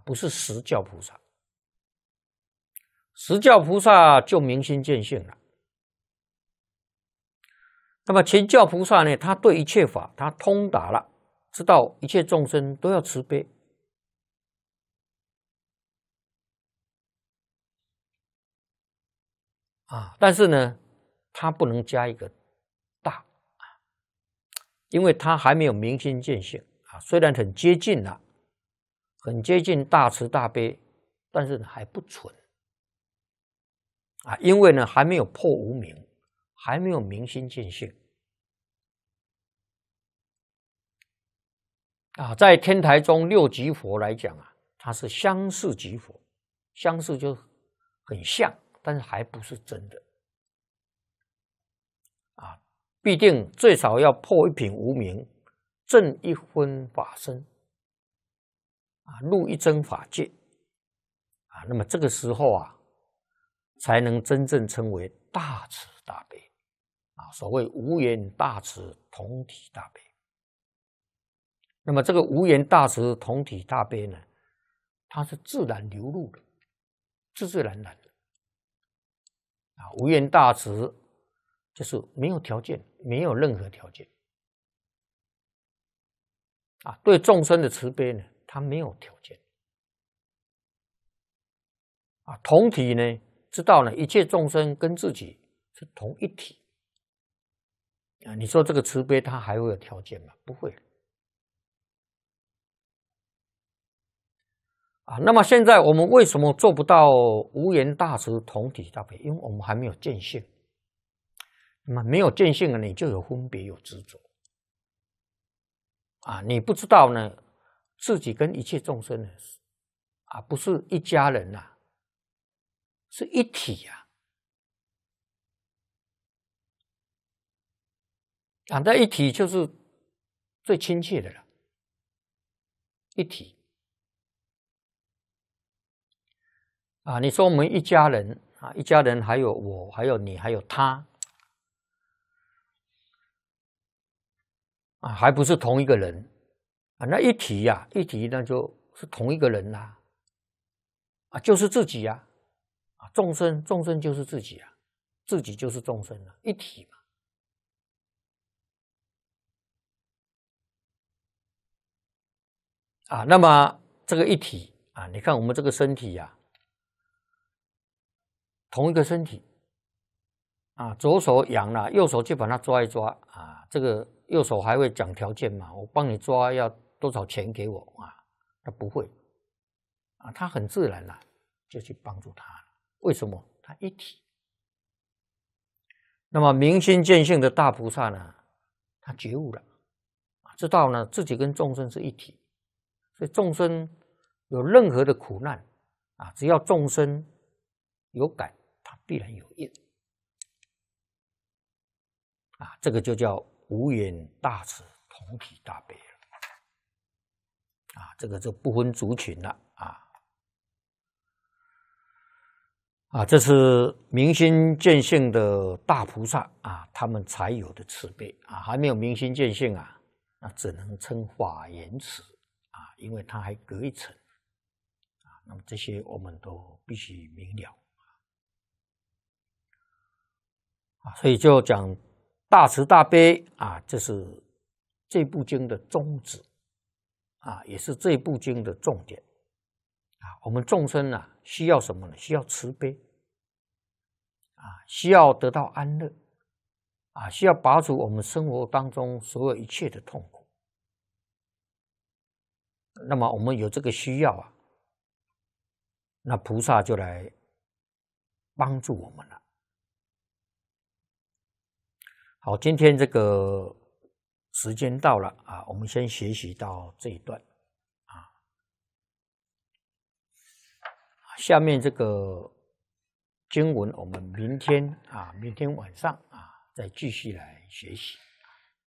不是实教菩萨。实教菩萨就明心见性了。那么全教菩萨呢，他对一切法他通达了，知道一切众生都要慈悲。但是呢，他不能加一个大，因为他还没有明心见性虽然很接近了，很接近大慈大悲，但是还不纯因为呢还没有破无明，还没有明心见性在天台中六级佛来讲它是相似级佛，相似就很像，但是还不是真的必定最少要破一品无明，证一分法身入一真法界那么这个时候才能真正称为大慈大悲所谓无缘大慈同体大悲。那么这个无缘大慈同体大悲呢，它是自然流露的，自自然然的无缘大慈就是没有条件，没有任何条件对众生的慈悲呢，它没有条件同体呢，知道呢一切众生跟自己是同一体你说这个慈悲它还会有条件吗？不会那么现在我们为什么做不到无缘大慈同体大悲？因为我们还没有见性。那么没有见性你就有分别有执着你不知道呢自己跟一切众生呢不是一家人是一体这一体就是最亲切的了，一体你说我们一家人一家人还有我，还有你，还有他还不是同一个人那一体一体那就是同一个人就是自己众生就是自己自己就是众生一体嘛那么这个一体你看我们这个身体同一个身体左手痒了，右手去把它抓一抓这个右手还会讲条件嘛？我帮你抓要多少钱给我他不会他很自然就去帮助他。为什么？他一体。那么明心见性的大菩萨呢，他觉悟了，知道呢自己跟众生是一体，所以众生有任何的苦难只要众生有感，他必然有应这个就叫无缘大慈同体大悲了这个就不分族群了这是明心见性的大菩萨他们才有的慈悲还没有明心见性那只能称法言慈因为它还隔一层那么这些我们都必须明了所以就讲大慈大悲这是这部经的宗旨也是这部经的重点我们众生需要什么呢？需要慈悲需要得到安乐需要拔除我们生活当中所有一切的痛苦。那么我们有这个需要那菩萨就来帮助我们了。好，今天这个时间到了我们先学习到这一段下面这个经文我们明天晚上再继续来学习。